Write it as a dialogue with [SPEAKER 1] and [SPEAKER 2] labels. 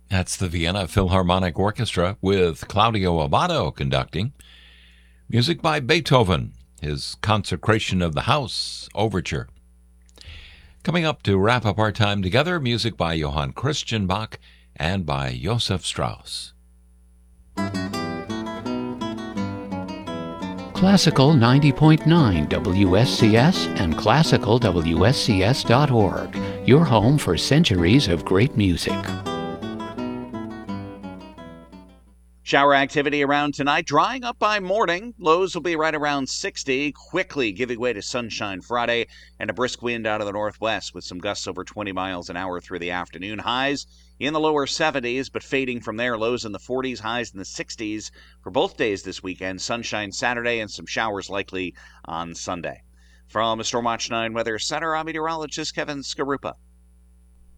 [SPEAKER 1] That's the Vienna Philharmonic Orchestra with Claudio Abbado conducting. Music by Beethoven, his Consecration of the House Overture. Coming up to wrap up our time together, music by Johann Christian Bach and by Joseph Strauss.
[SPEAKER 2] Classical 90.9 WSCS and classicalwscs.org, your home for centuries of great music.
[SPEAKER 3] Shower activity around tonight, drying up by morning. Lows will be right around 60, quickly giving way to sunshine Friday and a brisk wind out of the northwest with some gusts over 20 miles an hour through the afternoon. Highs in the lower 70s, but fading from there. Lows in the 40s, highs in the 60s for both days this weekend. Sunshine Saturday and some showers likely on Sunday. From Stormwatch 9 Weather Center, I'm meteorologist Kevin Skarupa.